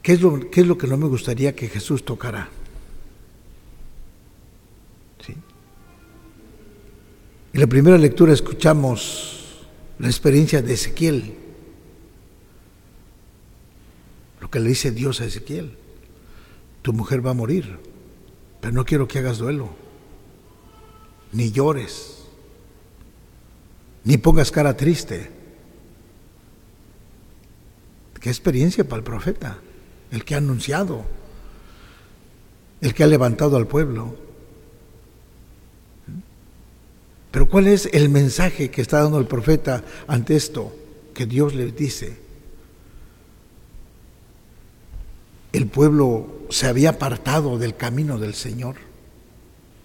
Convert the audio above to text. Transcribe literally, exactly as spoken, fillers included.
¿Qué es lo, qué es lo que no me gustaría que Jesús tocara? ¿Sí? En la primera lectura escuchamos la experiencia de Ezequiel, lo que le dice Dios a Ezequiel: tu mujer va a morir, pero no quiero que hagas duelo, ni llores, ni pongas cara triste. Qué experiencia para el profeta, el que ha anunciado, el que ha levantado al pueblo. Pero ¿cuál es el mensaje que está dando el profeta ante esto que Dios le dice? El pueblo se había apartado del camino del Señor.